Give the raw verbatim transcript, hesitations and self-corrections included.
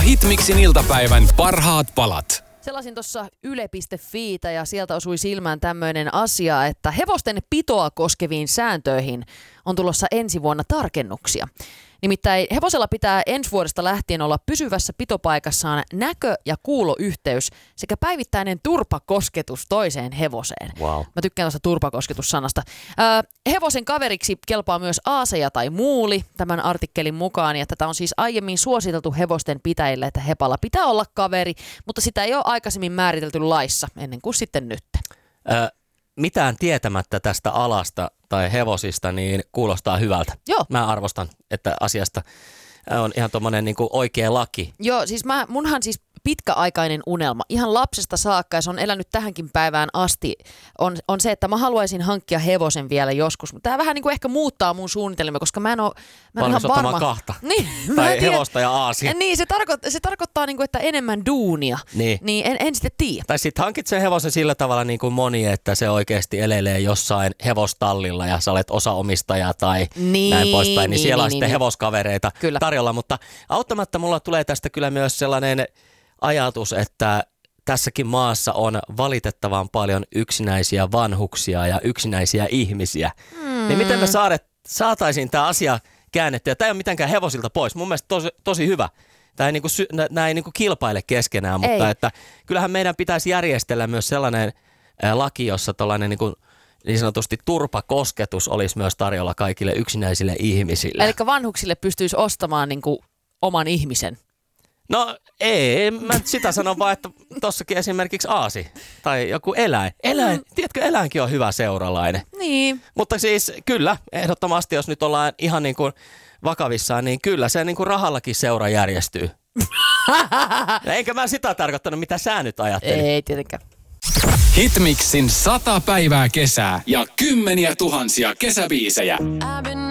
Hitmixin iltapäivän parhaat palat. Selasin tuossa yle piste fiitä ja sieltä osui silmään tämmöinen asia, että hevosten pitoa koskeviin sääntöihin on tulossa ensi vuonna tarkennuksia. Nimittäin hevosella pitää ensi vuodesta lähtien olla pysyvässä pitopaikassaan näkö- ja kuuloyhteys sekä päivittäinen turpakosketus toiseen hevoseen. Wow. Mä tykkään tuosta turpakosketussanasta. Äh, hevosen kaveriksi kelpaa myös aaseja tai muuli tämän artikkelin mukaan. Ja tätä on siis aiemmin suositeltu hevosten pitäjille, että hepalla pitää olla kaveri, mutta sitä ei ole aikaisemmin määritelty laissa ennen kuin sitten nyt. Ö, mitään tietämättä tästä alasta tai hevosista, niin kuulostaa hyvältä. Joo. Mä arvostan, että asiasta on ihan tommonen niinku oikea laki. Joo, siis mä, munhan siis pitkäaikainen unelma, ihan lapsesta saakka, ja se on elänyt tähänkin päivään asti, on, on se, että mä haluaisin hankkia hevosen vielä joskus. Mutta tää vähän niin kuin ehkä muuttaa mun suunnitelmia, koska mä en ole ihan varma. kahta. Niin, tai hevosta ja aasia. Niin, se, tarko- se tarkoittaa, niin kuin, että enemmän duunia. Niin. Niin en, en sitten tiedä. Tai sitten hankit sen hevosen sillä tavalla niin kuin moni, että se oikeasti elelee jossain hevostallilla ja sä olet osaomistaja tai niin, näin poispäin. Niin, niin siellä niin, on niin, sitten niin. hevoskavereita Kyllä. tarjolla. Mutta auttamatta mulla tulee tästä kyllä myös sellainen ajatus, että tässäkin maassa on valitettavan paljon yksinäisiä vanhuksia ja yksinäisiä ihmisiä. Hmm. Niin miten me saadet, saataisiin tämä asia käännettyä? Tämä ei ole mitenkään hevosilta pois. Mun mielestä tosi, tosi hyvä. Tämä ei, niinku, nämä ei niinku kilpaile keskenään, mutta että kyllähän meidän pitäisi järjestellä myös sellainen ää, laki, jossa tuollainen niinku, niin sanotusti turpakosketus olisi myös tarjolla kaikille yksinäisille ihmisille. Eli vanhuksille pystyisi ostamaan niin kuin oman ihmisen. No ei, mä sitä sanon vaan, että tossakin esimerkiksi aasi tai joku eläin. Eläin, mm. tiedätkö, eläinkin on hyvä seuralainen. Niin. Mutta siis kyllä, ehdottomasti jos nyt ollaan ihan niin kuin vakavissaan, niin kyllä se niin kuin rahallakin seura järjestyy. Eikä mä sitä tarkoittanut, mitä sä nyt ajattelit. Ei tietenkään. Hitmixin sata päivää kesää ja kymmeniä tuhansia kesäbiisejä.